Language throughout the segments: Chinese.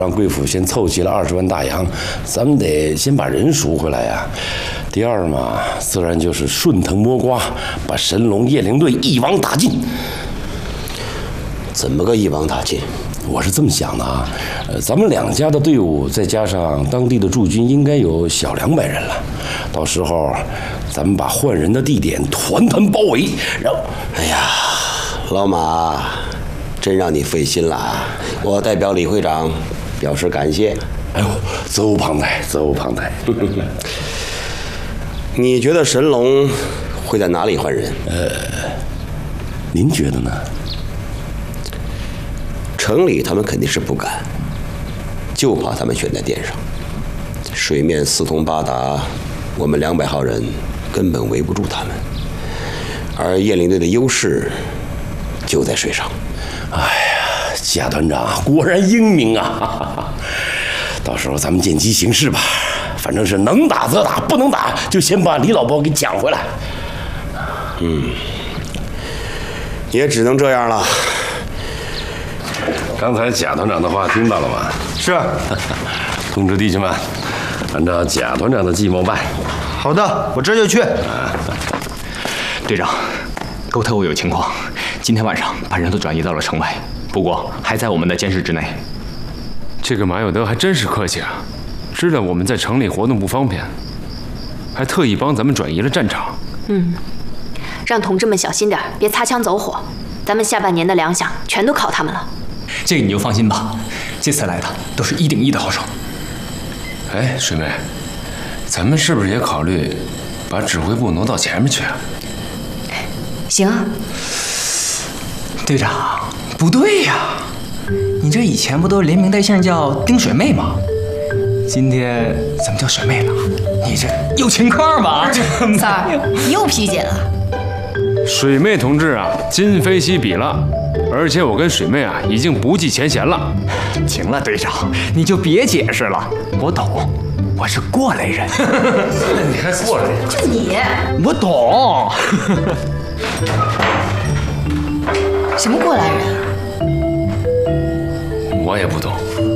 让贵府先凑齐了20万大洋，咱们得先把人赎回来呀。第二嘛，自然就是顺藤摸瓜，把神龙夜灵队一网打尽。 怎么个一网打尽？ 我是这么想的啊，咱们2家的队伍再加上当地的驻军，应该有小200人了。到时候，咱们把换人的地点团团包围，然后， 哎呀，老马，真让你费心了啊！我代表李会长表示感谢。 哎呦，责无旁贷，责无旁贷。 你觉得神龙会在哪里换人？ 您觉得呢？ 城里他们肯定是不敢，就怕他们悬在殿上。水面四通八达，我们200号人根本围不住他们。而雁翎队的优势就在水上。 哎呀，贾团长果然英明啊！到时候咱们见机行事吧，反正是能打则打，不能打就先把李老伯给抢回来。 也只能这样了。 刚才贾团长的话听到了吗？ 是。 通知弟兄们，按照贾团长的计谋办。 好的，我这就去。 队长，沟特务有情况，今天晚上把人都转移到了城外，不过还在我们的监视之内。 这个马有德还真是客气啊，知道我们在城里活动不方便，还特意帮咱们转移了战场。 让同志们小心点，别擦枪走火。咱们下半年的粮饷全都靠他们了。 这个你就放心吧，这次来的都是1顶1的好手。 哎，水妹，咱们是不是也考虑把指挥部挪到前面去啊？ 行啊。 队长，不对呀，你这以前不都连名带姓叫丁水妹吗？今天怎么叫水妹了？你这有情况吧？ 三儿，你又批检了。 水妹同志啊，今非昔比了，而且我跟水妹啊已经不计前嫌了。 行了，队长，你就别解释了，我懂，我是过来人。 你还过来人？ 就你， 我懂。 什么过来人？ 我也不懂。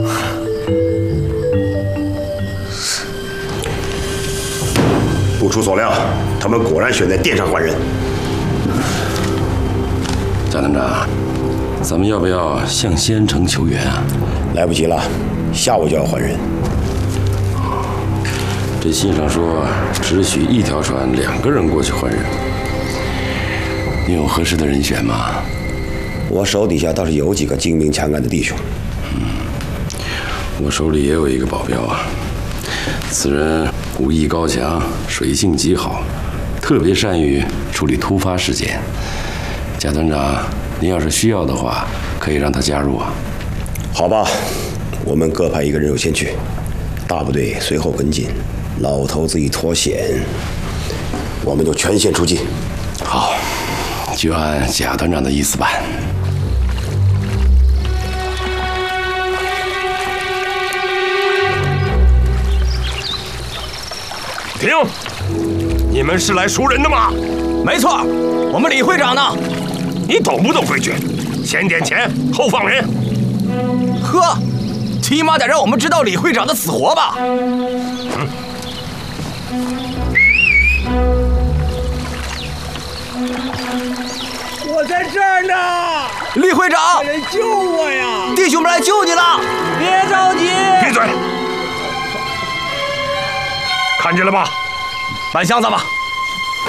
不出所料，他们果然选在殿上换人。 贾团长，咱们要不要向西安城求援啊？ 来不及了，下午就要换人。 这信上说只许1条船2个人过去换人，你有合适的人选吗？ 我手底下倒是有几个精明强干的弟兄。 我手里也有一个保镖啊，此人武艺高强，水性极好，特别善于处理突发事件。贾团长，您要是需要的话，可以让他加入啊。 好吧，我们各派1个人优先去，大部队随后跟进。老头子一脱险，我们就全线出击。 好，就按贾团长的意思办。 停！你们是来赎人的吗？ 没错，我们李会长呢？ 你懂不懂规矩？先点钱，后放人。 呵，起码得让我们知道李会长的死活吧。 我在这儿呢， 李会长， 快来救我呀！ 弟兄们来救你了， 别着急。 闭嘴！看见了吧？ 搬箱子吧。